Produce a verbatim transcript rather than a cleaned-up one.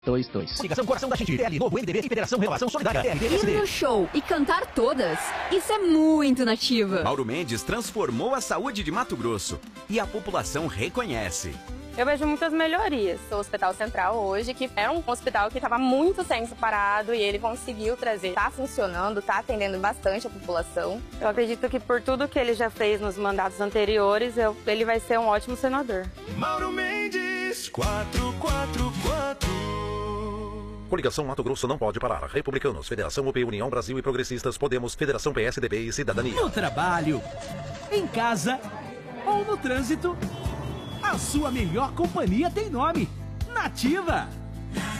dois dois. Ligação Coração da Gente, T L, Novo M D B e Federação Renovação Solidária, T L D S D. Ir no show e cantar todas, isso é muito nativa. Mauro Mendes transformou a saúde de Mato Grosso e a população reconhece. Eu vejo muitas melhorias. O Hospital Central hoje, que era um hospital que estava muito tempo parado e ele conseguiu trazer. Está funcionando, está atendendo bastante a população. Eu acredito que por tudo que ele já fez nos mandatos anteriores, eu, ele vai ser um ótimo senador. Mauro Mendes, quatro quatro quatro. Coligação Mato Grosso não pode parar. Republicanos, Federação U P, União Brasil e Progressistas, Podemos, Federação P S D B e Cidadania. No trabalho, em casa ou no trânsito, a sua melhor companhia tem nome: Nativa.